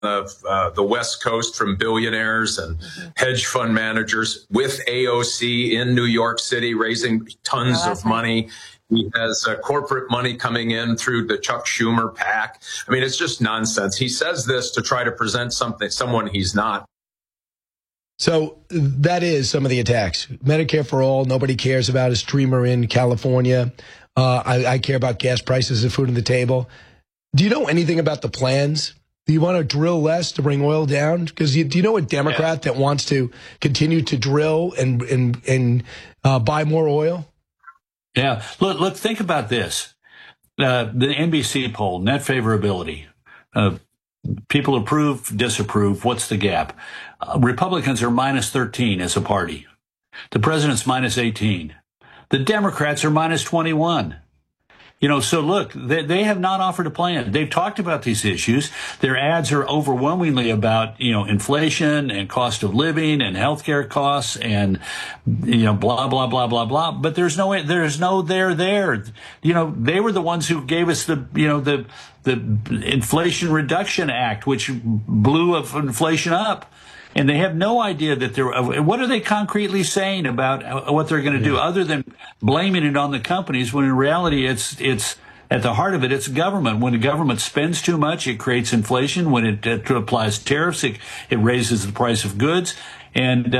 the West Coast from billionaires and hedge fund managers with AOC in New York City, raising tons of money. He has corporate money coming in through the Chuck Schumer PAC. I mean, it's just nonsense. He says this to try to present someone he's not. So that is some of the attacks. Medicare for all, nobody cares about a streamer in California. I care about gas prices and food on the table. Do you know anything about the plans? Do you want to drill less to bring oil down? Because do you know a Democrat that wants to continue to drill and buy more oil? Yeah. Look, think about this. The NBC poll, net favorability. People approve, disapprove. What's the gap? Republicans are minus 13 as a party. The president's minus 18. The Democrats are minus 21. So look, they have not offered a plan. They've talked about these issues. Their ads are overwhelmingly about, inflation and cost of living and healthcare costs and, blah, blah, blah, blah, blah. But there's no there there. They were the ones who gave us the Inflation Reduction Act, which blew inflation up. And they have no idea what are they concretely saying about what they're going to do other than blaming it on the companies, when in reality it's at the heart of it, it's government. When the government spends too much, it creates inflation. When it applies tariffs, it raises the price of goods. And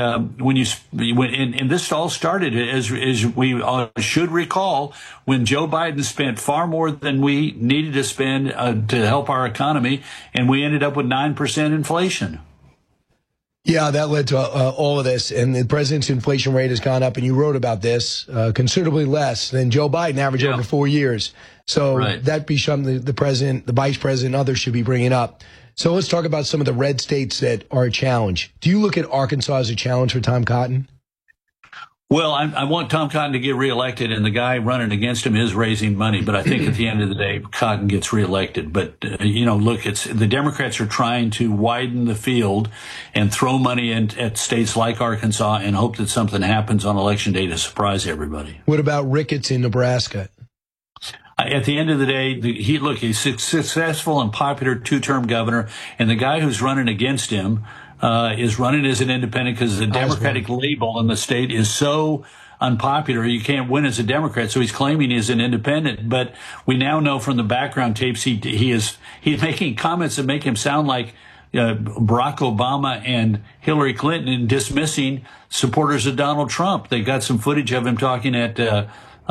when this all started, as we should recall, when Joe Biden spent far more than we needed to spend to help our economy, and we ended up with 9% inflation. Yeah, that led to all of this, and the president's inflation rate has gone up, and you wrote about this, considerably less than Joe Biden averaged over 4 years. So that'd be something the president, the vice president, others should be bringing up. So let's talk about some of the red states that are a challenge. Do you look at Arkansas as a challenge for Tom Cotton? Well, I want Tom Cotton to get reelected, and the guy running against him is raising money. But I think at the end of the day, Cotton gets reelected. But, look, the Democrats are trying to widen the field and throw money at states like Arkansas and hope that something happens on Election Day to surprise everybody. What about Ricketts in Nebraska? At the end of the day, he's a successful and popular two-term governor, and the guy who's running against him is running as an independent because the Democratic label in the state is so unpopular. You can't win as a Democrat, so he's claiming he's an independent. But we now know from the background tapes he's making comments that make him sound like Barack Obama and Hillary Clinton in dismissing supporters of Donald Trump. They got some footage of him talking at a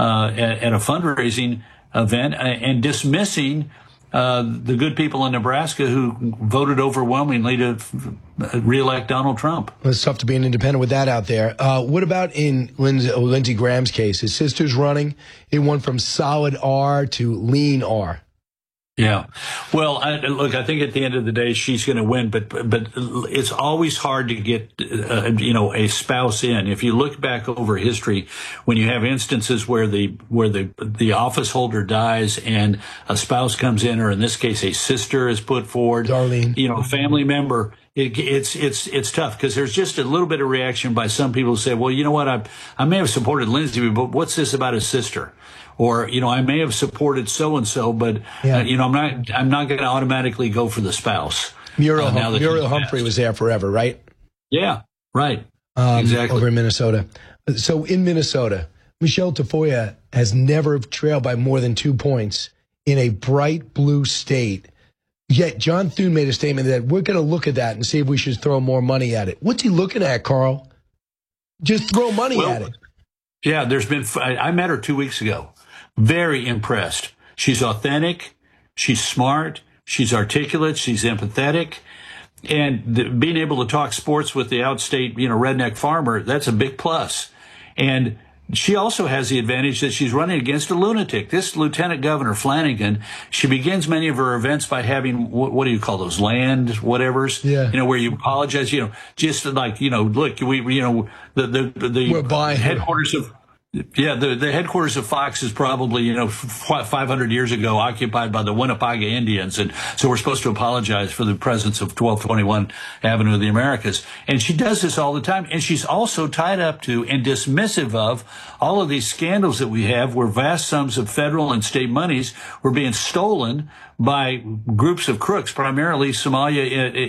fundraising event and dismissing the good people in Nebraska who voted overwhelmingly to reelect Donald Trump. Well, it's tough to be an independent with that out there. What about in Lindsey Graham's case? His sister's running. It went from solid R to lean R. Yeah. Well, I think at the end of the day, she's going to win, but it's always hard to get, a spouse in. If you look back over history, when you have instances where the office holder dies and a spouse comes in, or in this case, a sister is put forward, Darlene, a family member, it's tough because there's just a little bit of reaction by some people who say, well, you know what, I may have supported Lindsey, but what's this about his sister? Or, I may have supported so-and-so, but, I'm not going to automatically go for the spouse. Muriel Humphrey was there forever, right? Yeah, right. Exactly. Over in Minnesota. So in Minnesota, Michelle Tafoya has never trailed by more than 2 points in a bright blue state. Yet John Thune made a statement that we're going to look at that and see if we should throw more money at it. What's he looking at, Carl? Just throw money at it. Yeah, I met her 2 weeks ago. Very impressed. She's authentic. She's smart. She's articulate. She's empathetic. And being able to talk sports with the outstate, redneck farmer, that's a big plus. And she also has the advantage that she's running against a lunatic. This Lieutenant Governor Flanagan, she begins many of her events by having, what do you call those, land whatevers? Yeah. Where you apologize, just like, look, the we're buying headquarters of, Yeah, the headquarters of Fox is probably, 500 years ago occupied by the Winnepaga Indians. And so we're supposed to apologize for the presence of 1221 Avenue of the Americas. And she does this all the time. And she's also tied up to and dismissive of all of these scandals that we have where vast sums of federal and state monies were being stolen by groups of crooks, primarily Somalia